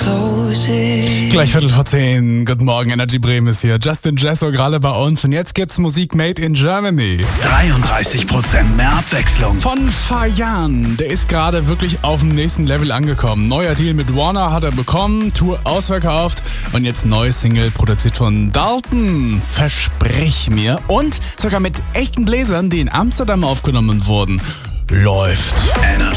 Gleich 9:15. Guten Morgen, Energy Bremen ist hier. Justin Jesso gerade bei uns und jetzt gibt's Musik made in Germany. 33% mehr Abwechslung. Von Fayan. Der ist gerade wirklich auf dem nächsten Level angekommen. Neuer Deal mit Warner hat er bekommen, Tour ausverkauft und jetzt neues Single produziert von Dalton. Versprich mir. Und sogar mit echten Bläsern, die in Amsterdam aufgenommen wurden. Läuft.